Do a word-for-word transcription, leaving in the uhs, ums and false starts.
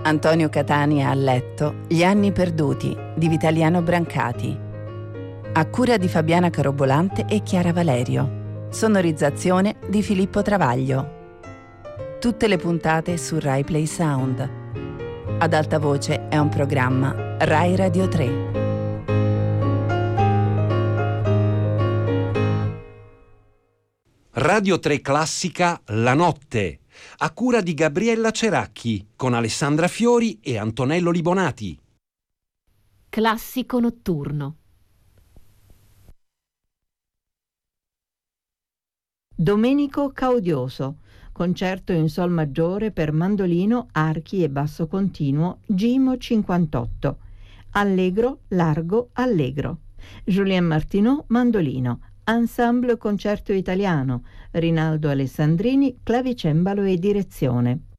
Antonio Catania a letto, Gli anni perduti di Vitaliano Brancati. A cura di Fabiana Carobolante e Chiara Valerio. Sonorizzazione di Filippo Travaglio. Tutte le puntate su Rai Play Sound. Ad alta voce è un programma Rai Radio tre. Radio tre Classica La Notte, a cura di Gabriella Ceracchi, con Alessandra Fiori e Antonello Libonati. Classico notturno. Domenico Caudioso, concerto in sol maggiore per mandolino, archi e basso continuo, Gimo cinquantotto. Allegro, largo, allegro. Julien Martineau, mandolino. Ensemble Concerto Italiano, Rinaldo Alessandrini, clavicembalo e direzione.